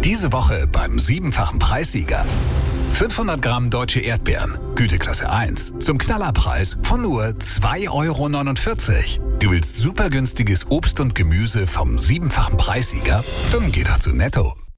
Diese Woche beim siebenfachen Preissieger. 500 Gramm deutsche Erdbeeren, Güteklasse 1, zum Knallerpreis von nur 2,49 €. Du willst super günstiges Obst und Gemüse vom siebenfachen Preissieger? Dann geh doch zu Netto.